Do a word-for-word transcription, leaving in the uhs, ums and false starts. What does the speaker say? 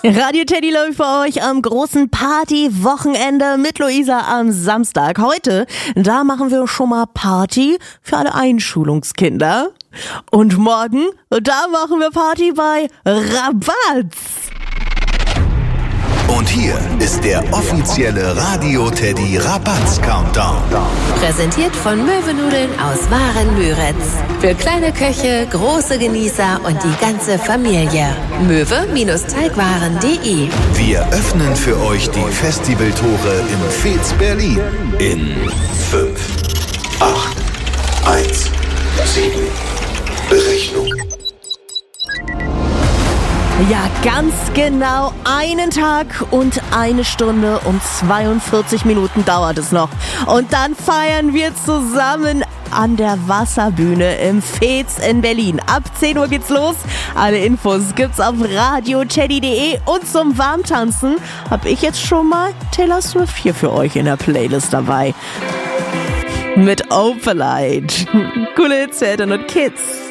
Radio Teddy läuft für euch am großen Party-Wochenende mit Luisa am Samstag. Heute, da machen wir schon mal Party für alle Einschulungskinder. Und morgen, da machen wir Party bei Rabatz. Und hier ist der offizielle Radio Teddy Rabatz Countdown. Präsentiert von Möwenudeln aus Waren-Müritz. Für kleine Köche, große Genießer und die ganze Familie. möwe-teigwaren punkt de. Wir öffnen für euch die Festivaltore im Fez Berlin. In fünf, acht, eins, sieben, Berechnung. Ja, ganz genau einen Tag und eine Stunde und zweiundvierzig Minuten dauert es noch. Und dann feiern wir zusammen an der Wasserbühne im Fez in Berlin. Ab zehn Uhr geht's los. Alle Infos gibt's auf radio teddy punkt de und zum Warmtanzen habe ich jetzt schon mal Taylor Swift hier für euch in der Playlist dabei. Mit Opalite. Coole Hits für Eltern und Kids.